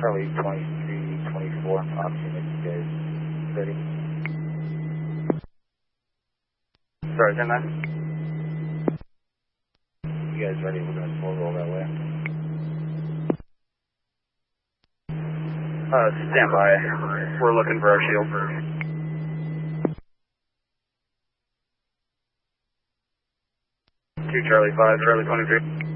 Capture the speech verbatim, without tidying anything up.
Charlie twenty-three twenty-four, option if you guys ready. Sorry, ten nine. You guys ready? We're going to slow roll that way. Uh, stand by. We're looking for our shield. Two Charlie five, Charlie twenty-three.